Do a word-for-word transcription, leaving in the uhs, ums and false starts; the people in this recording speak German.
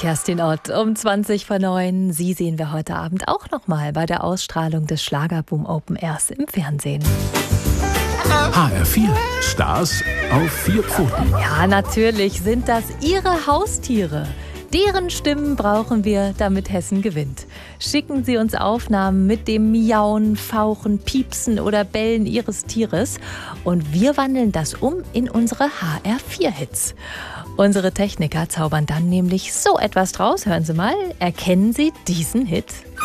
Kerstin Ott um zwanzig vor neun. Sie sehen wir heute Abend auch nochmal bei der Ausstrahlung des Schlagerboom Open Airs im Fernsehen. H R vier. Stars auf vier Pfoten. Ja, natürlich sind das Ihre Haustiere. Deren Stimmen brauchen wir, damit Hessen gewinnt. Schicken Sie uns Aufnahmen mit dem Miauen, Fauchen, Piepsen oder Bellen Ihres Tieres und wir wandeln das um in unsere H R vier Hits. Unsere Techniker zaubern dann nämlich so etwas draus. Hören Sie mal, erkennen Sie diesen Hit?